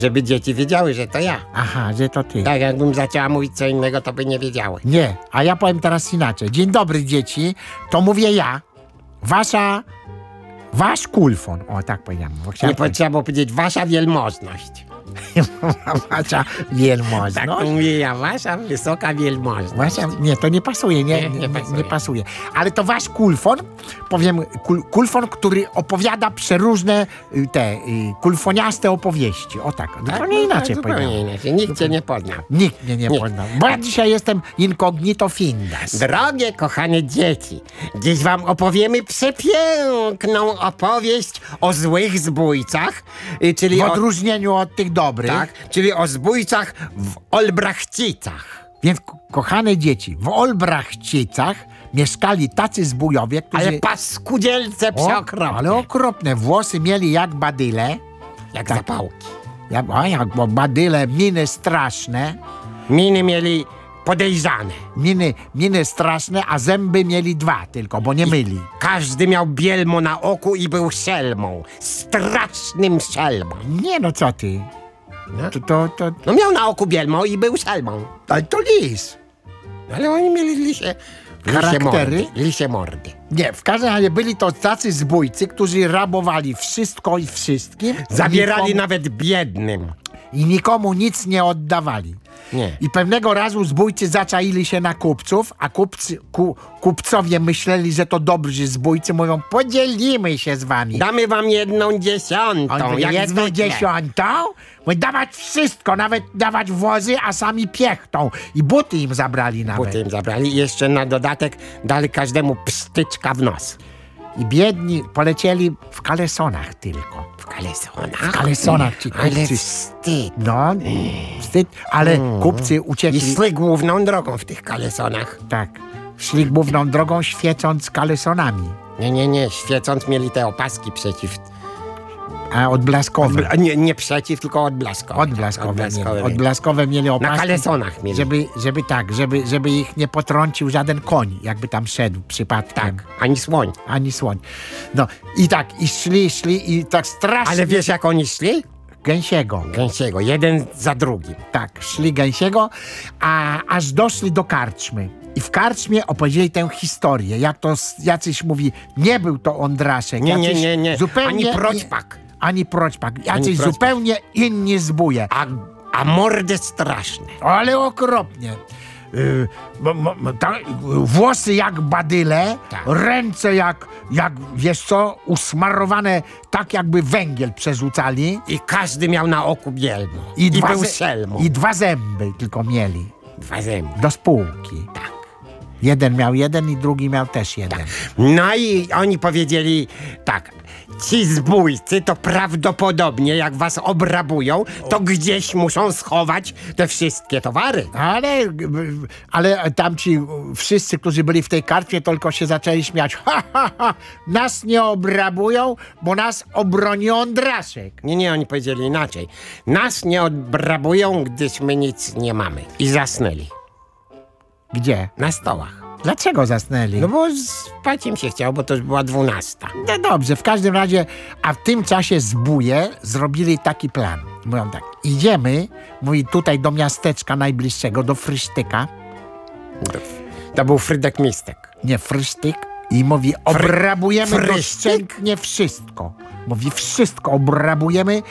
Żeby dzieci wiedziały, że to ja. Aha, że to ty. Tak, jakbym zaczęła mówić co innego, to by nie wiedziały. Nie, a ja powiem teraz inaczej. Dzień dobry, dzieci. To mówię ja. Wasz kulfon. O, tak powiedziałem. Bo Nie chciałem potrzeba było powiedzieć wasza wielmożność. wasza wielmożność. Tak to mówię ja, wasza wysoka wielmożność. Nie, to nie pasuje, Nie nie pasuje. Ale to wasz kulfon, powiem, kulfon, który opowiada przeróżne kulfoniaste opowieści. O tak, zupełnie inaczej powiedziałem. Zupełnie inaczej. Nikt cię nie poznał. Nikt mnie nie poznał, bo ja dzisiaj jestem incognito findas. Drogie, kochane dzieci, dziś wam opowiemy przepiękną opowieść o złych zbójcach, czyli W odróżnieniu od tych dobrych. tak, czyli o zbójcach w Olbrachcicach. Więc, kochane dzieci, w Olbrachcicach mieszkali tacy zbójowie, którzy... Ale paskudzielce przeokropne. Ale okropne. Włosy mieli jak badyle. Jak tak. zapałki. Jak badyle, miny straszne. Miny mieli podejrzane. Miny straszne, a zęby mieli dwa tylko, bo nie myli. Każdy miał bielmo na oku i był szelmą. Strasznym szelmą. Nie, no co ty? No. To No miał na oku bielmo i był szelmą. ale to lis. Ale oni mieli lisie Charaktery? mordy. Lisie mordy. Nie, w każdym razie byli to tacy zbójcy, którzy rabowali wszystko i wszystkim. Zabierali nawet biednym. I nikomu nic nie oddawali. Nie. I pewnego razu zbójcy zaczaili się na kupców, a kupcowie myśleli, że to dobrzy zbójcy, mówią, podzielimy się z wami. Damy wam 1/10. Oni jak jedną zwykle. dziesiątą, mówią, dawać wszystko, nawet dawać wozy, a sami piechtą. I buty im zabrali nawet. Buty im zabrali i jeszcze na dodatek dali każdemu pstyczka w nos. I biedni polecieli w kalesonach tylko. W kalesonach? W kalesonach ci Ale kupcy. wstyd. No, wstyd, ale kupcy I uciekli. szli główną drogą w tych kalesonach. Tak, szli główną drogą, świecąc kalesonami. Nie, świecąc mieli te opaski przeciw... A odblaskowe. Nie przeciw, tylko odblaskowe. Odblaskowe mieli opaski. Na kalesonach mieli. Żeby ich nie potrącił żaden koń, jakby tam szedł przypadkiem. Tak, ani słoń. Ani słoń. No i szli i tak strasznie... Ale wiesz, jak oni szli? Gęsiego. Gęsiego, jeden za drugim. Tak, szli gęsiego, aż doszli do karczmy. I w karczmie opowiedzieli tę historię. Jak to jacyś mówi, nie był to Ondraszek. Nie. Zupełnie Ani proćpak. Ani proćpak. Jacyś proćpak. zupełnie inni zbóje. A mordy straszne. Ale okropnie. Włosy jak badyle, Tak. ręce jak wiesz co, usmarowane tak jakby węgiel przerzucali. I każdy miał na oku bielmo. I był szelmą. I 2 zęby tylko mieli. 2 zęby. Do spółki. Tak. Jeden miał jeden i drugi miał też jeden. No i oni powiedzieli tak, ci zbójcy to prawdopodobnie jak was obrabują, to gdzieś muszą schować te wszystkie towary. Ale tamci wszyscy, którzy byli w tej karczmie, tylko się zaczęli śmiać. Ha, nas nie obrabują, bo nas obroni Ondraszek. Nie, oni powiedzieli inaczej. Nas nie obrabują, gdyż my nic nie mamy. I zasnęli. Gdzie? Na stołach. Dlaczego zasnęli? No bo spać im się chciało, bo to już była 12. No dobrze, w każdym razie, a w tym czasie zbóje zrobili taki plan. Mówią tak, idziemy, mówi tutaj do miasteczka najbliższego, do Frysztyka. To był Frydek Mistek. Nie, Frysztyk. I mówi, obrabujemy Frysztyk? doszczętnie wszystko. Mówi, wszystko obrabujemy,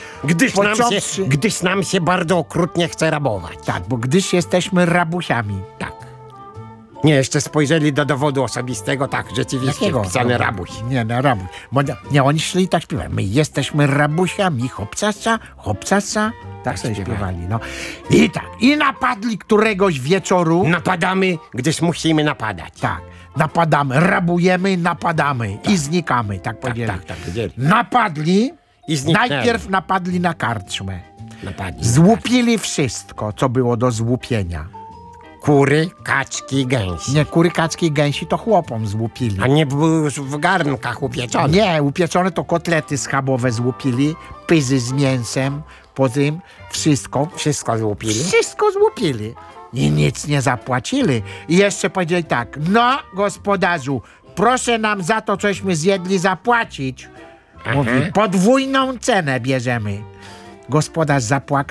Gdyż nam się bardzo okrutnie chce rabować. Tak, bo gdyż jesteśmy rabusiami. Tak. Nie, jeszcze spojrzeli do dowodu osobistego, tak, rzeczywiście Jakiego? wpisany rabuś. Nie, no rabuś. Nie, oni szli i tak śpiewali. My jesteśmy rabusiami, hopcaca. Tak sobie śpiewali, no. I napadli któregoś wieczoru. Napadamy, gdyż musimy napadać. Tak, napadamy, rabujemy, napadamy i znikamy, tak powiedzieli. Tak, powiedzieli. Napadli, I zniknęli. najpierw napadli na karczmę. Napadli. Złupili wszystko, co było do złupienia. Kury, kaczki, gęsi. Nie, kury, kaczki i gęsi to chłopom złupili. A nie były już w garnkach upieczone. Nie, upieczone to kotlety schabowe złupili, pyzy z mięsem, po tym wszystko. Wszystko złupili. Wszystko złupili. I nic nie zapłacili. I jeszcze powiedzieli tak, no gospodarzu, proszę nam za to, cośmy zjedli, zapłacić. Mówi, podwójną cenę bierzemy. Gospodarz zapłakał.